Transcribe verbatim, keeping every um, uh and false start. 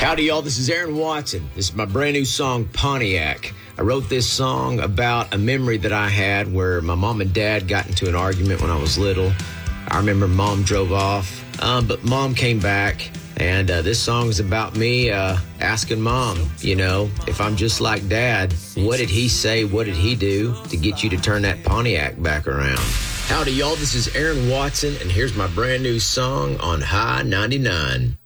Howdy, y'all. This is Aaron Watson. This is my brand new song, Pontiac. I wrote this song about a memory that I had where my mom and dad got into an argument when I was little. I remember mom drove off, um, but mom came back. And uh, this song is about me uh, asking mom, you know, if I'm just like dad, what did he say, what did he do to get you to turn that Pontiac back around? Howdy, y'all. This is Aaron Watson, and here's my brand new song on High ninety-nine.